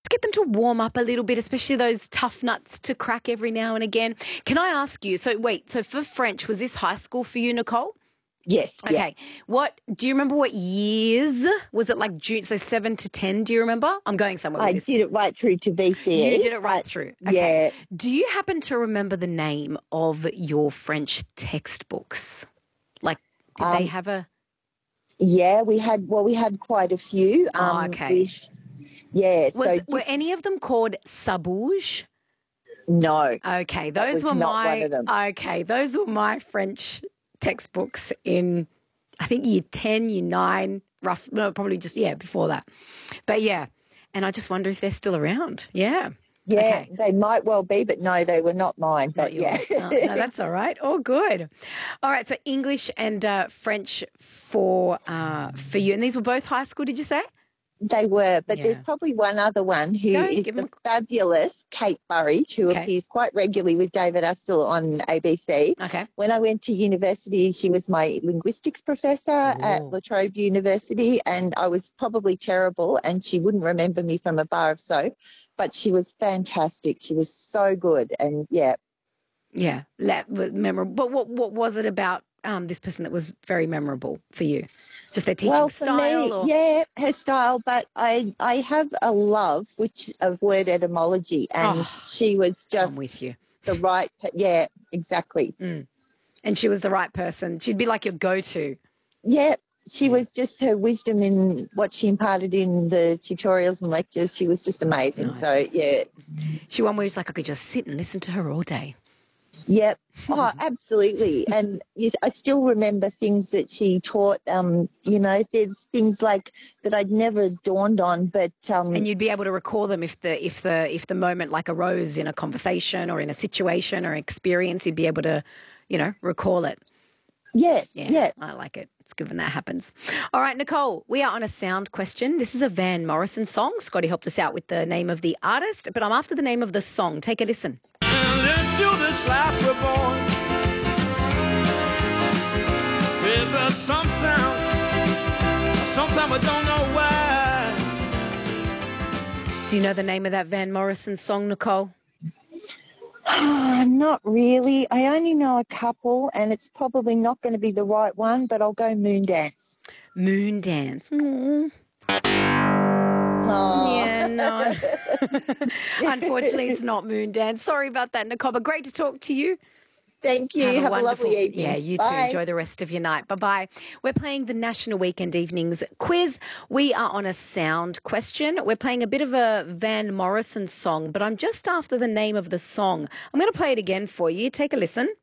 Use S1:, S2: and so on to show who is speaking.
S1: get them to warm up a little bit, especially those tough nuts to crack every now and again. Can I ask you, so for French, was this high school for you, Nicole?
S2: Yes.
S1: Okay.
S2: Yeah.
S1: Do you remember what years? Was it like June, so 7 to 10, do you remember? I'm going somewhere with this.
S2: I did it right through to BCE.
S1: You did it right through. Okay.
S2: Yeah.
S1: Do you happen to remember the name of your French textbooks? Like, did they have a...
S2: Yeah, we had quite a few.
S1: okay. Were any of them called Sabouge?
S2: No.
S1: Okay, those were
S2: not one of them.
S1: Okay, those were my French textbooks in, I think, year 10, year 9, probably just, before that. But, yeah, and I just wonder if they're still around. Yeah.
S2: Yeah,
S1: okay.
S2: They might well be, but no, they were not mine. But
S1: not yours. No, that's all right. All good. All right, so English and French for you. And these were both high school, did you say?
S2: They were, but there's probably one other one who is the fabulous Kate Burridge, who appears quite regularly with David Astle on ABC.
S1: Okay.
S2: When I went to university, she was my linguistics professor at La Trobe University, and I was probably terrible, and she wouldn't remember me from a bar of soap, but she was fantastic. She was so good, and
S1: yeah, that was memorable. But what was it about this person that was very memorable for you? Just their teaching style?
S2: Yeah, her style, but I have a love of word etymology, and she was just
S1: I'm with you.
S2: The right, exactly.
S1: Mm. And she was the right person. She'd be like your go-to.
S2: Yeah, she was just, her wisdom in what she imparted in the tutorials and lectures, she was just amazing. Nice. So, yeah.
S1: She one where it's like I could just sit and listen to her all day.
S2: Yep. Oh, absolutely. And I still remember things that she taught. There's things like that I'd never dawned on, but
S1: and you'd be able to recall them if the moment like arose in a conversation or in a situation or an experience, you'd be able to, recall it.
S2: Yes.
S1: Yeah. I like it. It's good when that happens. All right, Nicole, we are on a sound question. This is a Van Morrison song. Scotty helped us out with the name of the artist, but I'm after the name of the song. Take a listen.
S3: Into this life we're born, with sometime we don't know why.
S1: Do you know the name of that Van Morrison song, Nicole?
S2: Not really. I only know a couple, and it's probably not going to be the right one, but I'll go Moondance.
S1: Moondance. Aww.
S2: Oh.
S1: Yeah, no. Unfortunately, it's not Moondance. Sorry about that, Nicole, but great to talk to you.
S2: Thank you. Have a lovely evening.
S1: Yeah, you
S2: Bye.
S1: too. Enjoy the rest of your night. Bye-bye. We're playing the National Weekend Evenings quiz. We are on a sound question. We're playing a bit of a Van Morrison song, but I'm just after the name of the song. I'm going to play it again for you. Take a listen.